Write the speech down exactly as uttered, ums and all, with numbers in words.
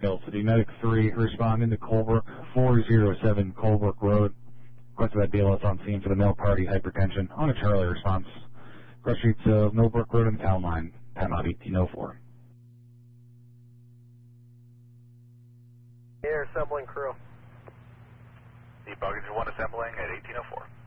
Hill City. Medic three responding to Colebrook, four oh seven Colebrook Road. Requested that B L S on scene for the male party hypertension. On a Charlie response. Cross streets of Millbrook Road and Town Line, time out eighteen oh four. Air assembling crew. The Buggins one assembling at eighteen oh four.